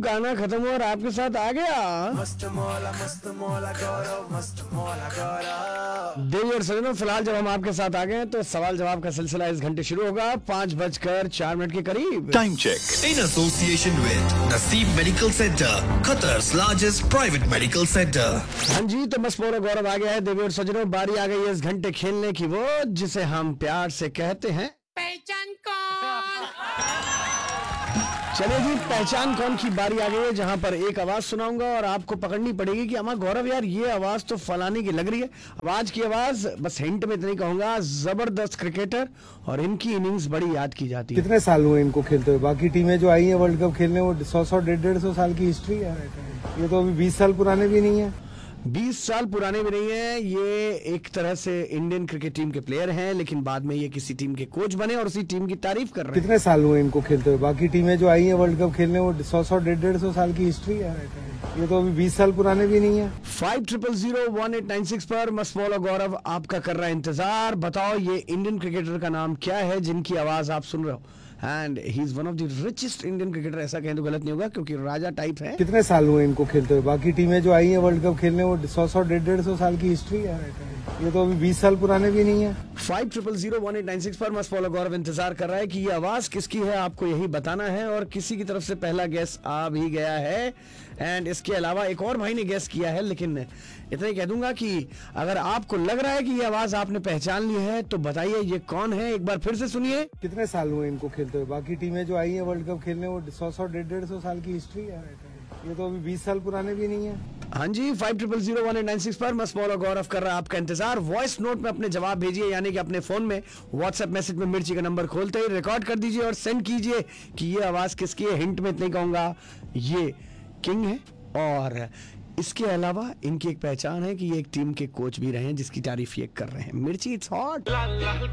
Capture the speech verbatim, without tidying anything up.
गाना खत्म हुआ और आपके साथ आ गया मस्त मौला मस्त मौला गौरव मस्त मौला गौरव। देवी और सजनों, फिलहाल जब हम आपके साथ आ गए हैं तो सवाल जवाब का सिलसिला इस घंटे शुरू होगा पाँच बजकर चार मिनट के करीब। Time check in association with Naseem Medical Center, Qatar's largest private medical center. हाँ जी, तो मस्त मौला गौरव आ गया है। देवी और सजनों, बारी आ गई है इस घंटे खेलने की, वो जिसे हम प्यार से कहते हैं पहचान कौन। चलिए जी, पहचान कौन की बारी आ गई है, जहां पर एक आवाज सुनाऊंगा और आपको पकड़नी पड़ेगी कि अमा गौरव यार ये आवाज तो फलाने की लग रही है। आवाज की आवाज, बस हिंट में इतनी कहूंगा, जबरदस्त क्रिकेटर और इनकी इनिंग्स बड़ी याद की जाती है। कितने साल हुए इनको खेलते हुए? बाकी टीमें जो आई हैं वर्ल्ड कप खेलने वो सौ सौ डेढ़ डेढ़ सौ साल की हिस्ट्री है। ये तो अभी बीस साल पुराने भी नहीं है। बीस साल पुराने भी नहीं है। ये एक तरह से इंडियन क्रिकेट टीम के प्लेयर हैं, लेकिन बाद में ये किसी टीम के कोच बने और उसी टीम की तारीफ कर रहे हैं। कितने साल हुए इनको खेलते हुए? बाकी टीमें जो आई हैं वर्ल्ड कप खेलने वो सौ सौ डेढ़ डेढ़ सौ साल की हिस्ट्री है। ये तो अभी बीस साल पुराने भी नहीं है। Five triple zero one eight nine six पर मसमौला गौरव आपका कर रहा है इंतजार। बताओ ये इंडियन क्रिकेटर का नाम क्या है जिनकी आवाज आप सुन रहे हो? And he is one of the richest Indian cricketer, ऐसा कहें तो गलत नहीं होगा क्योंकि राजा टाइप है। कितने साल हुए इनको खेलते हुए? बाकी टीमें जो आई हैं वर्ल्ड कप खेलने वो सौ सौ डेढ़ डेढ़ सौ साल की हिस्ट्री है। ये तो अभी बीस साल पुराने भी नहीं है। Five triple zero one eight nine six पर मसमौला गौरव इंतजार कर रहा है कि ये आवाज किसकी है, आपको यही बताना है। और किसी की तरफ से पहला गैस आ भी गया है एंड इसके अलावा एक और भाई ने गैस किया है, लेकिन इतना ही कह दूंगा कि अगर आपको लग रहा है कि ये आवाज आपने पहचान ली है तो बताइए ये कौन है, एक बार फिर से सुनिए। कितने साल हुए इनको खेलते हुए? बाकी टीमें जो आई हैं वर्ल्ड कप खेलने वो सौ सौ डेढ़ डेढ़ सौ साल की हिस्ट्री है। ये तो अभी बीस साल पुराने भी नहीं है। हाँ जी, five triple zero one eight nine six पर मसमौला गौरव कर रहा है आपका इंतजार। वॉइस नोट में अपने जवाब भेजिए, यानी कि अपने फोन में व्हाट्सएप मैसेज में मिर्ची का नंबर खोलते ही रिकॉर्ड कर दीजिए और सेंड कीजिए कि ये आवाज किसकी है। हिंट में इतने कहूंगा, ये किंग है और इसके अलावा इनकी एक पहचान है कि ये एक टीम के कोच भी रहे हैं जिसकी तारीफ ये कर रहे हैं। मिर्ची इट्स हॉट।